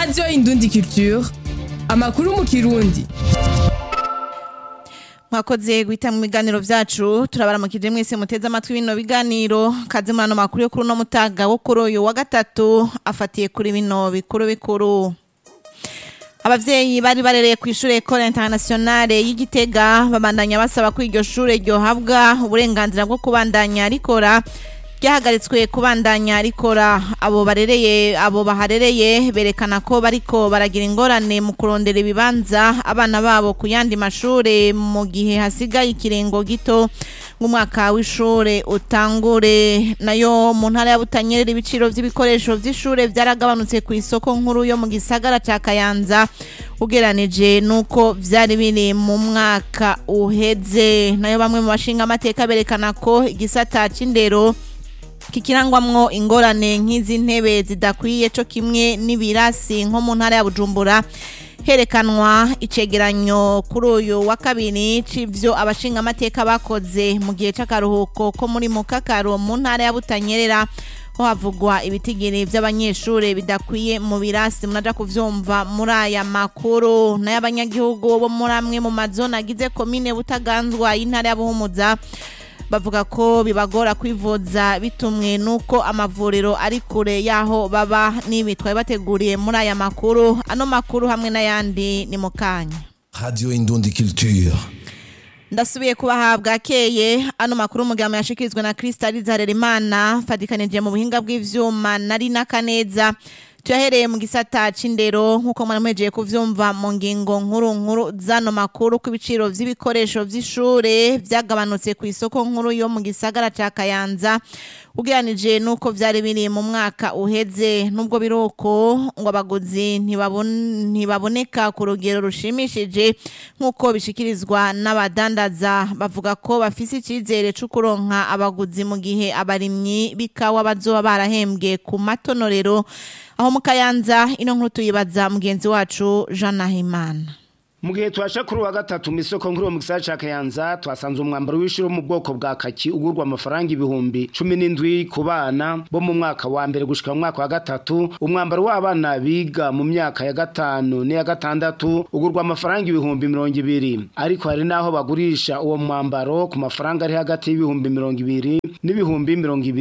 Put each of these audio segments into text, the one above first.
Radio Indundi Culture, amakuru mu Kirundi. Mwakoze guhita mu biganiro vyacu turabaramukije mwese muteze amatwi bino biganiro kaze murano makuru yo kuri no mutaga wo kuri uyu wa gatatu afatiye kuri bino bikuru. Abavyeyi bari barereye ku ishure Ecole Internationale y'Igitega babandanya basaba ko iryo shure ryohabwa uburenganzira bwo kubandanya rikora ryahagaritswe kubandanya rikora. Abo baharereye berekana ko bariko baragira ingorane mu kurondera ibibanza abana babo ku yandi mashure mu gihe hasigaye ikiringo gito ng'umwaka w'ishure utangure. Nayo mu ntara ya Butanyerera ibiciro vy'ibikoresho vy'ishure vyaragabanutse ku isoko nkuru yo mu gisagara ca Kayanza ugeranije nuko vyari biri mu mwaka uheze. Nayo bamwe mu bashinga amateka berekana ko igisata c'indero kikirangwamwo ingorane nk'izi ntebe zidakwiye co kimwe n'ibirasi nko mu ntara ya Bujumbura. Herekanwa icegeranyo kuri uyu wa kabiri c'ivyo abashinga amateka bakoze mu gihe c'akaruhuko ko muri Mukakaro mu ntara ya Butanyerera ho havugwa ibitigiri vy'abanyeshure bidakwiye mu birasi. Munaja kuvyumva muri aya makuru. Nayo abanyagihugu bo muri amwe mu mazona agize komine Butaganzwa y'intara ya Buhumuza bavuga ko bibagora kwivuza bitumwe nuko amavuriro ari kure yaho baba. N'ibitwaye bateguriye muri aya makuru. Ano makuru hamwe n'ayandi ni mukanya. Radio Indundi Culture. Ndasubiye kubahabwa keye. Ano makuru mugama yashikirizwe na Kristaliza Harerimana fadikanije mu buhinga bw'ivyuma nari nakaneza. Tuyahereye mu gisata c'indero nkuko mwaramejeje kuvyumva mu ngingo nkuru zano makuru ku biciro vy'ibikoresho vy'ishure vyagabanutse ku isoko nkuru yo mu gisagara ca Kayanza ugeranije nuko vyari biri mu mwaka uheze. Nubwo biruko ngo abaguzi ntibaboneka ku rugero rushimishije nkuko bishikirizwa n'abadandaza. Bavuga ko bafise icizere cyo kuronka abaguzi mu gihe abarimyi bikawa bazoba barahembwe ku matonorero. Aho mu Kayanza ino nkuru tuyibaza mugenzi wacu Jean Nahimana. Mugihe twasha kuri wa gatatu misoko nkuru mu gisagara ca Kayanza twasanze umwambaro w'ishuro mu bwoko bwa kaki ugurwa amafaranga ibihumbi 17 ku bana bo mu mwaka wa mbere gushika mu mwaka wa gatatu. Umwambaro w'abana biga mu myaka ya gatanu ne ya gatandatu ugurwa amafaranga ibihumbi 200. Ariko hari naho bagurisha uwo mwambaro ku mafaranga ari hagati y'ibihumbi 200 n'ibihumbi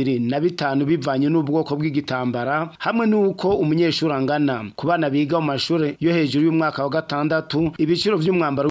25 bivanye n'ubwoko bw'igitambara hamwe nuko umunyeshuri angana. Ku bana biga mu mashuri yo hejuru y'umwaka wa gatandatu ibiciro vy'umwambaro